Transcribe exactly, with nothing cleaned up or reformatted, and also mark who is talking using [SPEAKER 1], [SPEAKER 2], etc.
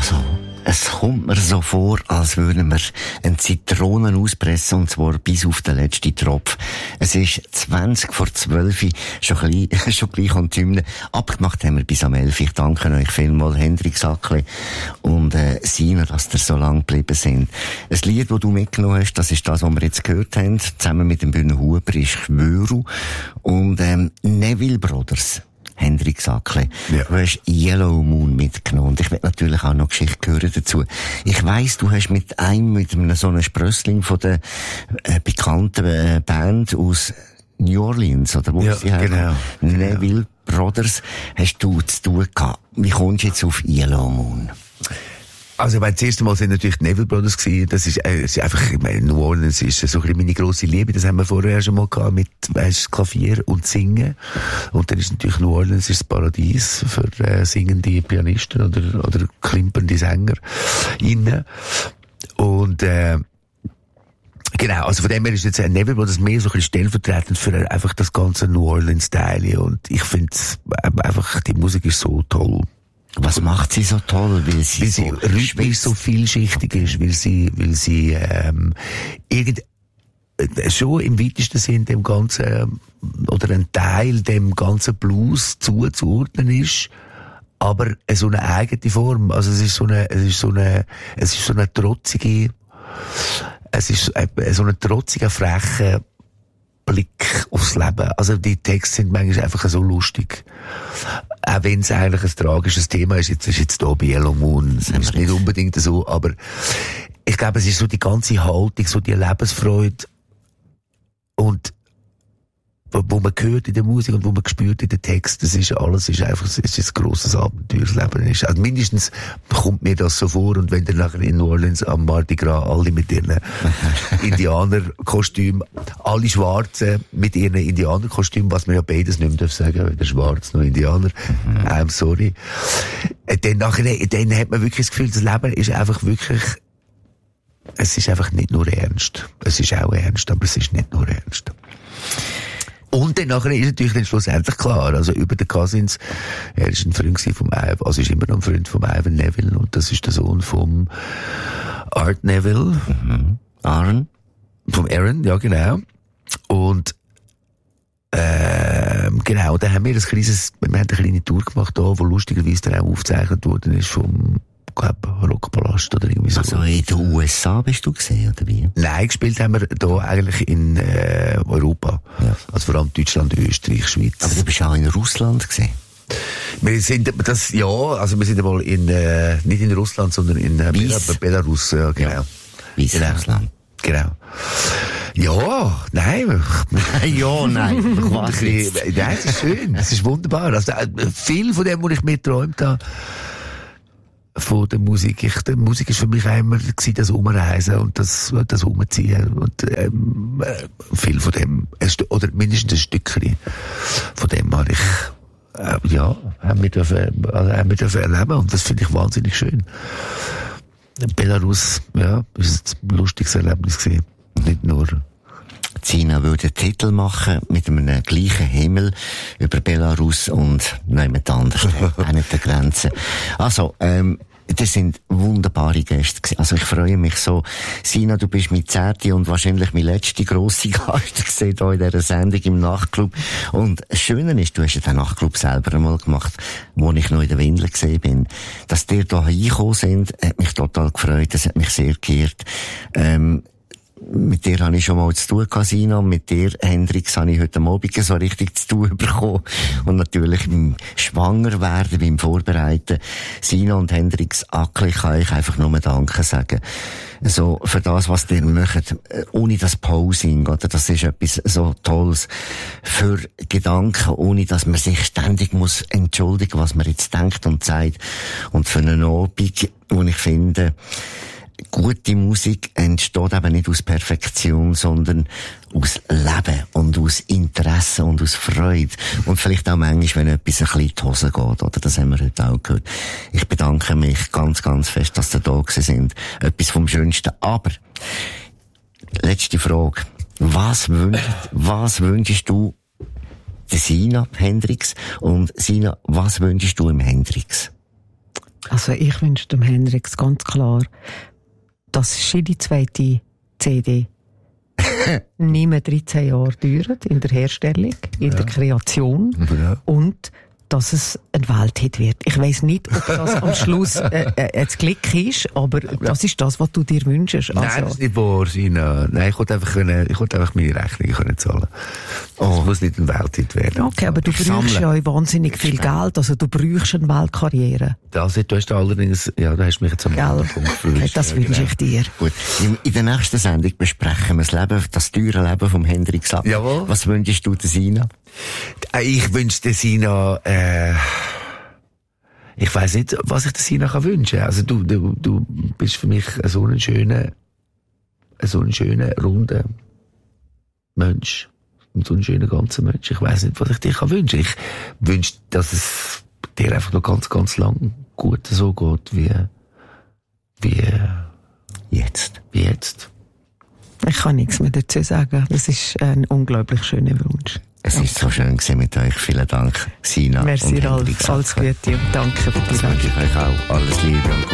[SPEAKER 1] Also, es kommt mir so vor, als würden wir eine Zitrone auspressen, und zwar bis auf den letzten Tropf. Es ist zwanzig vor zwölf, schon, klein, schon gleich an die Hymne. Abgemacht haben wir bis am elf. Ich danke euch vielmals, Hendrik Sackli und äh, Sina, dass ihr so lang geblieben sind. Ein Lied, das du mitgenommen hast, das ist das, was wir jetzt gehört haben, zusammen mit dem Bühne Huber, ist Schwöru und ähm, Neville Brothers. Hendrik Sackli. Ja. Du hast Yellow Moon mitgenommen. Und ich will natürlich auch noch Geschichte hören dazu. Ich weiss, du hast mit einem, mit einem so einem Sprössling von der äh, bekannten äh, Band aus New Orleans, oder wo
[SPEAKER 2] ja,
[SPEAKER 1] sie haben,
[SPEAKER 2] genau.
[SPEAKER 1] Neville Brothers, hast du zu tun gehabt. Wie kommst du jetzt auf Yellow Moon?
[SPEAKER 2] Also, ich meine, das erste Mal sind natürlich die Neville Brothers gewesen. Das ist, äh, ist einfach, ich meine, New Orleans ist so ein bisschen meine grosse Liebe. Das haben wir vorher schon mal gehabt mit, weisst, Klavier und Singen. Und dann ist natürlich New Orleans ist das Paradies für, äh, singende Pianisten oder, oder klimpernde Sänger innen. Und, äh, genau, also von dem her ist jetzt ein Neville Brothers mehr so ein bisschen stellvertretend für einfach das ganze New Orleans-Style. Und ich finde einfach, die Musik ist so toll.
[SPEAKER 1] Was macht sie so toll? Weil sie,
[SPEAKER 2] weil sie
[SPEAKER 1] so
[SPEAKER 2] rhythmisch so vielschichtig ist, weil sie, weil sie, ähm, irgend, äh, schon im weitesten Sinn dem ganzen, oder ein Teil dem ganzen Blues zuzuordnen ist, aber so eine eigene Form. Also es ist so eine, es ist so eine, es ist so eine trotzige, es ist so eine trotzige, freche Blick aufs Leben. Also die Texte sind manchmal einfach so lustig. Auch wenn es eigentlich ein tragisches Thema ist, jetzt ist jetzt da bei Yellow Moon, das ist nicht unbedingt so, aber ich glaube, es ist so die ganze Haltung, so die Lebensfreude und wo man hört in der Musik und wo man spürt in den Text, das ist alles, ist einfach, es ist ein grosses Abenteuer, das Leben ist. Also mindestens kommt mir das so vor, und wenn dann nachher in New Orleans am Mardi Gras alle mit ihren Indianerkostümen, alle Schwarzen mit ihren Indianerkostümen, was man ja beides nicht mehr darf sagen, weder Schwarz noch Indianer, mhm. I'm sorry. Dann nachher, dann hat man wirklich das Gefühl, das Leben ist einfach wirklich, es ist einfach nicht nur ernst. Es ist auch ernst, aber es ist nicht nur ernst. Und dann nachher ist natürlich dann schlussendlich klar, also über den Cousins, er ist ein Freund vom Ivan, also ist immer noch ein Freund vom Ivan Neville, und das ist der Sohn vom Art Neville.
[SPEAKER 1] Mhm. Aaron.
[SPEAKER 2] Vom Aaron, ja genau. Und, ähm, genau, da haben wir ein kleines, wir haben eine kleine Tour gemacht da, wo lustigerweise dann auch aufgezeichnet worden ist vom, glaube Rockpalast oder irgendwie so.
[SPEAKER 1] Also in den U S A bist du gesehen, oder wie?
[SPEAKER 2] Nein, gespielt haben wir da eigentlich in äh, Europa. Ja. Also vor allem Deutschland, Österreich, Schweiz.
[SPEAKER 1] Aber du bist auch in Russland gesehen?
[SPEAKER 2] Wir sind, das, ja, also wir sind einmal in, äh, nicht in Russland, sondern in äh, Belarus, Belarus, ja, genau. Ja.
[SPEAKER 1] Weißrussland.
[SPEAKER 2] Genau. Ja, nein.
[SPEAKER 1] ja, nein. Was jetzt?
[SPEAKER 2] Nein, es ist schön. Es ist wunderbar. Also, viel von dem, was ich mir geträumt habe, von der Musik. Ich, die Musik ist für mich auch immer das Umreisen und das, das Umziehen. Und, ähm, viel von dem, oder mindestens ein Stückchen von dem habe ich, äh, ja, haben wir dürfen, also haben wir dürfen erleben, und das finde ich wahnsinnig schön. Belarus, ja, ist ein lustiges Erlebnis gewesen. Nicht nur.
[SPEAKER 1] Sina würde einen Titel machen mit einem gleichen Himmel über Belarus und niemand anders, auch nicht der Grenze. Also, ähm, das sind wunderbare Gäste gewesen. Also ich freue mich so. Sina, du bist mein zehnte und wahrscheinlich mein letzte grosse Gast gesehen hier in dieser Sendung im Nachtclub. Und das Schöne ist, du hast ja den Nachtclub selber einmal gemacht, wo ich noch in der Windel gesehen bin. Dass die da reingekommen sind, hat mich total gefreut. Das hat mich sehr geehrt. Ähm, Mit dir habe ich schon mal zu tun gehabt, Sina. Mit dir, Hendrix, habe ich heute Abend so richtig zu tun bekommen. Und natürlich beim Schwangerwerden, beim Vorbereiten. Sina und Hendrix Ackli kann ich einfach nur Danke sagen. So, für das, was ihr macht, ohne das Posing, oder? Das ist etwas so Tolles. Für Gedanken, ohne dass man sich ständig muss entschuldigen, was man jetzt denkt und sagt. Und für einen Abend, wo ich finde, gute Musik entsteht eben nicht aus Perfektion, sondern aus Leben und aus Interesse und aus Freude. Und vielleicht auch manchmal, wenn etwas ein bisschen in die Hose geht, oder? Das haben wir heute auch gehört. Ich bedanke mich ganz, ganz fest, dass ihr da gewesen sind. Etwas vom Schönsten. Aber, letzte Frage. Was wünschst, was wünschst du der Sina, Hendrix? Und Sina, was wünschst du im Hendrix?
[SPEAKER 3] Also ich wünsche dem Hendrix ganz klar, dass die zweite C D nicht mehr dreizehn Jahre dauert in der Herstellung, in ja. der Kreation ja. und dass es ein Welthit wird. Ich weiss nicht, ob das am Schluss äh, äh, ein Glück ist, aber das ist das, was du dir wünschst. Also.
[SPEAKER 2] Nein, das ist nicht wahr, Sina. Nein, ich wollte einfach, können, ich wollte einfach meine Rechnungen können zahlen. Oh. Es muss nicht ein Welthit werden.
[SPEAKER 3] Okay, aber du ich brauchst sammle. ja wahnsinnig viel Geld, also du brauchst eine Weltkarriere.
[SPEAKER 2] Das, du hast allerdings, ja, du hast mich jetzt am anderen Punkt
[SPEAKER 3] okay, das ja, wünsche genau. ich dir.
[SPEAKER 1] Gut. In, in der nächsten Sendung besprechen wir das Leben, das teure Leben vom Hendrix Lapp.
[SPEAKER 2] Jawohl.
[SPEAKER 1] Was wünschst du der Sina?
[SPEAKER 2] Ich wünsche der Sina, äh, ich weiss nicht, was ich der Sina kann wünschen. Also du, du, du bist für mich so ein schöner, so ein schöner, runder Mensch. Und so ein schöner ganzer Mensch. Ich weiss nicht, was ich dir kann wünschen. Ich wünsche, dass es dir einfach noch ganz, ganz lang gut so geht, wie, wie,
[SPEAKER 1] jetzt.
[SPEAKER 2] Wie jetzt.
[SPEAKER 3] Ich kann nichts mehr dazu sagen. Das ist ein unglaublich schöner Wunsch.
[SPEAKER 1] Es ist so schön gewesen mit euch. Vielen Dank, Sina.
[SPEAKER 3] Merci, Ralf. Alles Gute und danke für die
[SPEAKER 1] Dank. Ich wünsche euch auch alles Liebe und Gute.